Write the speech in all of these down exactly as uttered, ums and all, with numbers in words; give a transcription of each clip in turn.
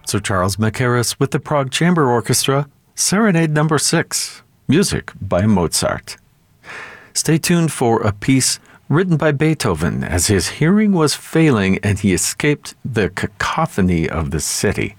Sir Charles Mackerras with the Prague Chamber Orchestra, Serenade Number six, music by Mozart. Stay tuned for a piece written by Beethoven as his hearing was failing and he escaped the cacophony of the city.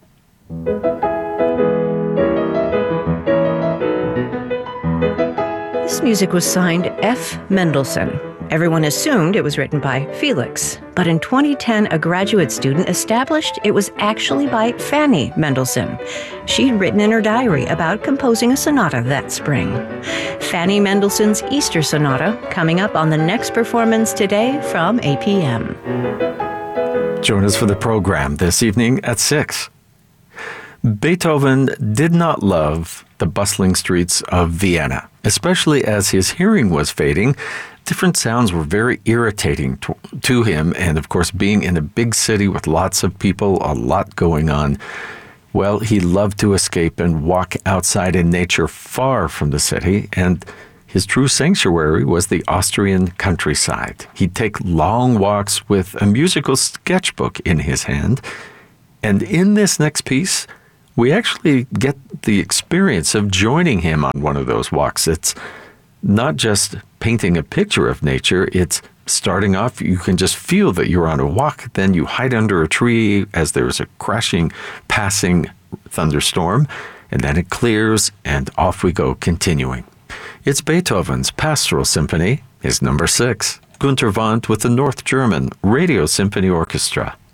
This music was signed F. Mendelssohn. Everyone assumed it was written by Felix, but in twenty ten, a graduate student established it was actually by Fanny Mendelssohn. She'd written in her diary about composing a sonata that spring. Fanny Mendelssohn's Easter Sonata, coming up on the next performance today from eight p.m. Join us for the program this evening at six. Beethoven did not love the bustling streets of Vienna, especially as his hearing was fading. Different sounds were very irritating to, to him, and of course, being in a big city with lots of people, a lot going on, well, he loved to escape and walk outside in nature far from the city, and his true sanctuary was the Austrian countryside. He'd take long walks with a musical sketchbook in his hand, and in this next piece, we actually get the experience of joining him on one of those walks. It's not just painting a picture of nature, it's starting off, you can just feel that you're on a walk, then you hide under a tree as there's a crashing, passing thunderstorm, and then it clears, and off we go, continuing. It's Beethoven's Pastoral Symphony, his number six, Günter Wandt with the North German Radio Symphony Orchestra.